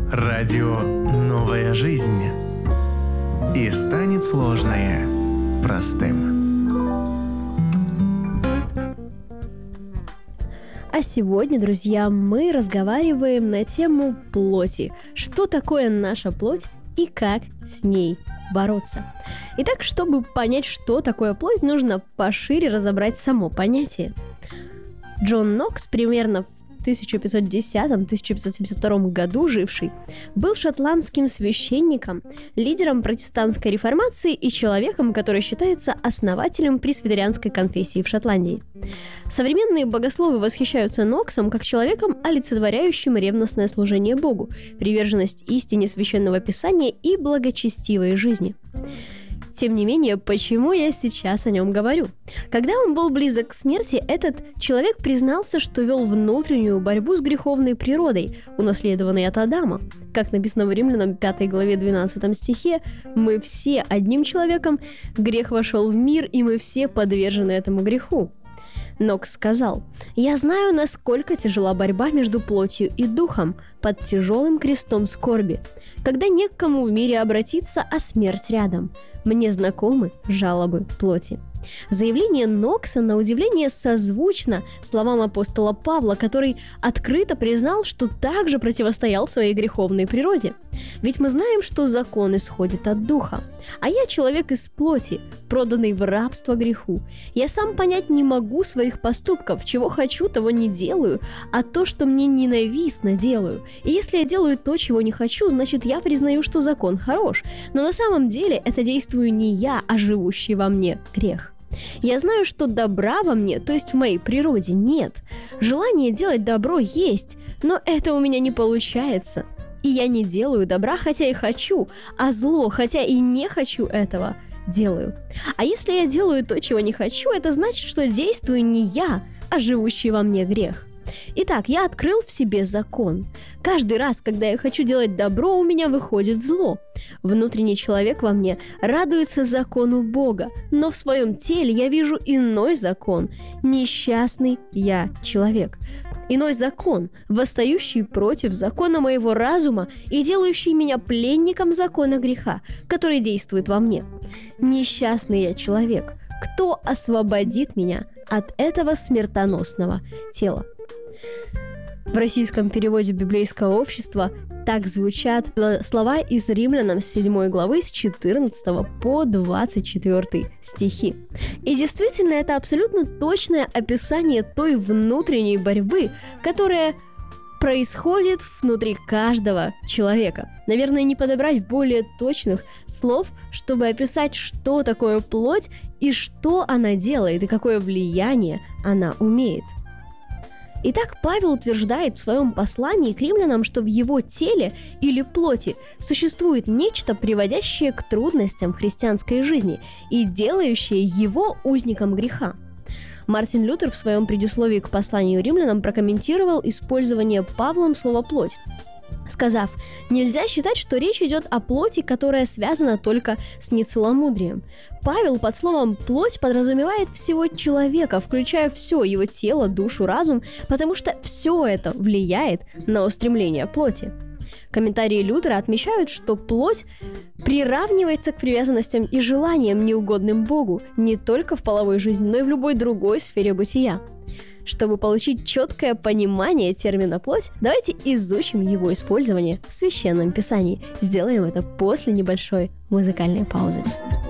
Радио «Новая жизнь». И станет сложное простым. А сегодня, друзья, мы разговариваем на тему плоти. Что такое наша плоть и как с ней бороться? Итак, чтобы понять, что такое плоть, нужно пошире разобрать само понятие. Джон Нокс, примерно в 1510-1572 году живший, был шотландским священником, лидером протестантской реформации и человеком, который считается основателем пресвитерианской конфессии в Шотландии. Современные богословы восхищаются Ноксом как человеком, олицетворяющим ревностное служение Богу, приверженность истине Священного Писания и благочестивой жизни. Тем не менее, почему я сейчас о нем говорю? Когда он был близок к смерти, этот человек признался, что вел внутреннюю борьбу с греховной природой, унаследованной от Адама. Как написано в Римлянам 5 главе 12 стихе, «Мы все одним человеком, грех вошел в мир, и мы все подвержены этому греху». Нокс сказал: «Я знаю, насколько тяжела борьба между плотью и духом под тяжелым крестом скорби, когда не к кому в мире обратиться, а смерть рядом. Мне знакомы жалобы плоти». Заявление Нокса, на удивление, созвучно словам апостола Павла, который открыто признал, что также противостоял своей греховной природе. Ведь мы знаем, что закон исходит от духа. А я человек из плоти, проданный в рабство греху. Я сам понять не могу своих поступков, чего хочу, того не делаю, а то, что мне ненавистно, делаю. И если я делаю то, чего не хочу, значит, я признаю, что закон хорош. Но на самом деле это действую не я, а живущий во мне грех. Я знаю, что добра во мне, то есть в моей природе, нет. Желание делать добро есть, но это у меня не получается. И я не делаю добра, хотя и хочу, а зло, хотя и не хочу этого, делаю. А если я делаю то, чего не хочу, это значит, что действую не я, а живущий во мне грех. Итак, я открыл в себе закон. Каждый раз, когда я хочу делать добро, у меня выходит зло. Внутренний человек во мне радуется закону Бога, но в своем теле я вижу иной закон. Несчастный я человек. Иной закон, восстающий против закона моего разума и делающий меня пленником закона греха, который действует во мне. Несчастный я человек. Кто освободит меня от этого смертоносного тела? В российском переводе библейского общества так звучат слова из Римлянам 7 главы с 14 по 24 стихи. И действительно, это абсолютно точное описание той внутренней борьбы, которая происходит внутри каждого человека. Наверное, не подобрать более точных слов, чтобы описать, что такое плоть и что она делает, и какое влияние она имеет. Итак, Павел утверждает в своем послании к римлянам, что в его теле или плоти существует нечто, приводящее к трудностям в христианской жизни и делающее его узником греха. Мартин Лютер в своем предисловии к посланию римлянам прокомментировал использование Павлом слова «плоть», сказав: «Нельзя считать, что речь идет о плоти, которая связана только с нецеломудрием. Павел под словом «плоть» подразумевает всего человека, включая все его тело, душу, разум, потому что все это влияет на устремление плоти». Комментарии Лютера отмечают, что плоть приравнивается к привязанностям и желаниям, неугодным Богу, не только в половой жизни, но и в любой другой сфере бытия. Чтобы получить четкое понимание термина «плоть», давайте изучим его использование в Священном Писании. Сделаем это после небольшой музыкальной паузы.